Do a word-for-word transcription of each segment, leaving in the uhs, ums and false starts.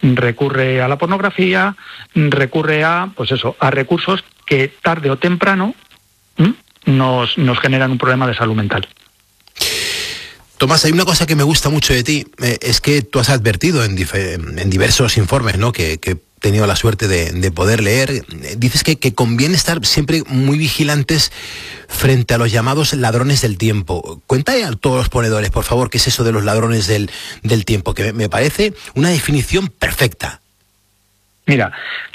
recurre a la pornografía, recurre a, pues eso, a recursos que tarde o temprano ¿m? nos nos generan un problema de salud mental. Tomás, hay una cosa que me gusta mucho de ti, eh, es que tú has advertido en, en diversos informes, ¿no?, que, que he tenido la suerte de, de poder leer, eh, dices que, que conviene estar siempre muy vigilantes frente a los llamados ladrones del tiempo. Cuéntale a todos los ponedores, por favor, qué es eso de los ladrones del, del tiempo, que me parece una definición perfecta. Mira,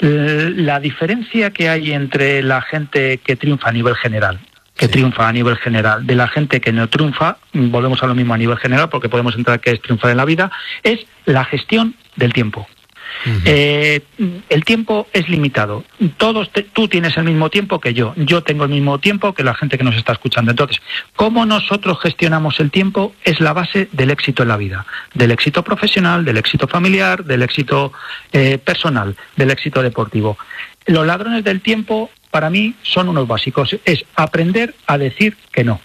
la diferencia que hay entre la gente que triunfa a nivel general, que sí. triunfa a nivel general, de la gente que no triunfa, volvemos a lo mismo a nivel general, porque podemos entrar que es triunfar en la vida, es la gestión del tiempo. Uh-huh. Eh, el tiempo es limitado. Todos te, tú tienes el mismo tiempo que yo. Yo tengo el mismo tiempo que la gente que nos está escuchando. Entonces, cómo nosotros gestionamos el tiempo es la base del éxito en la vida, del éxito profesional, del éxito familiar, del éxito eh, personal, del éxito deportivo. Los ladrones del tiempo, para mí, son unos básicos. Es aprender a decir que no.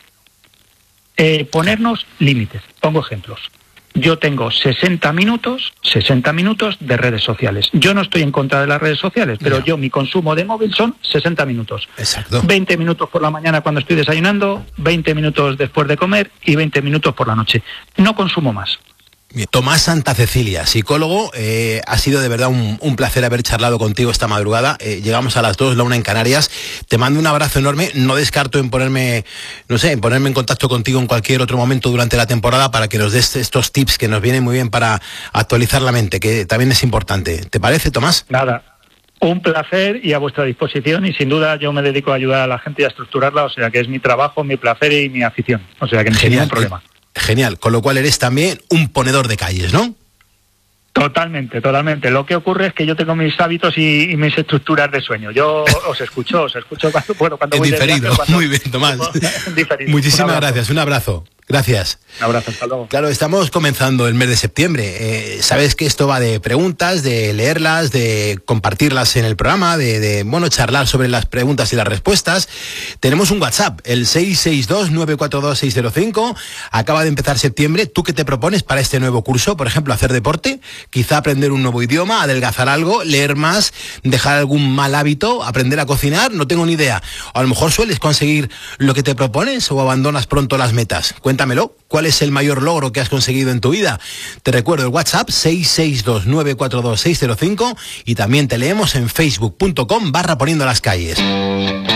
Eh, ponernos límites. Pongo ejemplos. Yo tengo sesenta minutos, sesenta minutos de redes sociales. Yo no estoy en contra de las redes sociales, pero no. yo, mi consumo de móvil son sesenta minutos. Exacto. veinte minutos por la mañana cuando estoy desayunando, veinte minutos después de comer y veinte minutos por la noche. No consumo más. Tomás Santa Cecilia, psicólogo, eh, ha sido de verdad un, un placer haber charlado contigo esta madrugada. Eh, llegamos a las dos, la una en Canarias. Te mando un abrazo enorme. No descarto en ponerme, no sé, en ponerme en contacto contigo en cualquier otro momento durante la temporada para que nos des estos tips que nos vienen muy bien para actualizar la mente, que también es importante. ¿Te parece, Tomás? Nada. Un placer y a vuestra disposición, y sin duda yo me dedico a ayudar a la gente y a estructurarla, o sea que es mi trabajo, mi placer y mi afición. O sea que no hay ningún problema. Genial, con lo cual eres también un ponedor de calles, ¿no? Totalmente, totalmente. Lo que ocurre es que yo tengo mis hábitos y, y mis estructuras de sueño. Yo os escucho, os escucho cuando puedo, cuando en voy diferido, de viaje, cuando... muy bien, Tomás. Diferido. Muchísimas un gracias, un abrazo. Gracias. Un abrazo, hasta luego. Claro, estamos comenzando el mes de septiembre. Eh, sabes que esto va de preguntas, de leerlas, de compartirlas en el programa, de, de bueno, charlar sobre las preguntas y las respuestas. Tenemos un WhatsApp, el seis seis dos, nueve cuatro dos, seis cero cinco. Acaba de empezar septiembre. ¿Tú qué te propones para este nuevo curso? Por ejemplo, hacer deporte, quizá aprender un nuevo idioma, adelgazar algo, leer más, dejar algún mal hábito, aprender a cocinar, no tengo ni idea. O a lo mejor sueles conseguir lo que te propones o abandonas pronto las metas. Cuéntamelo, ¿cuál es el mayor logro que has conseguido en tu vida? Te recuerdo el WhatsApp seis seis dos, nueve cuatro dos, seis cero cinco y también te leemos en facebook punto com barra poniendo las calles.